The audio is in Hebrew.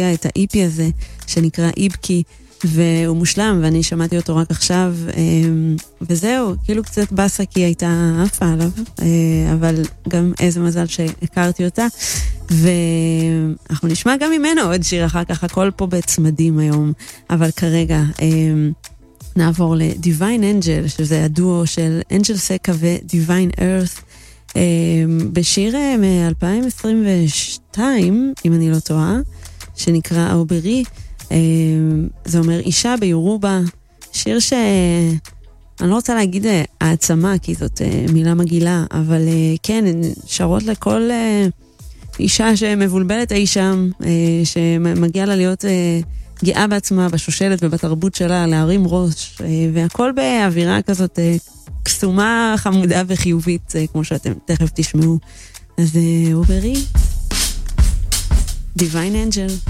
הוציאה את האיפי הזה, שנקרא איבקי, והוא מושלם, ואני שמעתי אותו רק עכשיו, וזהו, כאילו קצת בסה כי הייתה עפה עליו, אבל גם איזה מזל שהכרתי אותה, ואנחנו נשמע גם ממנו עוד שיר אחר כך, הכל פה בצמדים היום, אבל כרגע נעבור ל-Divine Angel, שזה הדואו של אנג'ל סקה ו-Divine Earth, בשיר מ-2022, אם אני לא טועה, שנקרא אוברי, זה אומר אישה ביורובה, שיר אני לא רוצה להגיד העצמה, כי זאת מילה מגילה, אבל כן, שרות לכל אישה שמבולבלת אי שם, שמגיעה לה להיות גאה בעצמה, בשושלת ובתרבות שלה, להרים ראש, והכל באווירה כזאת קסומה, חמודה וחיובית, כמו שאתם תכף תשמעו. אז אוברי, Divine Angel.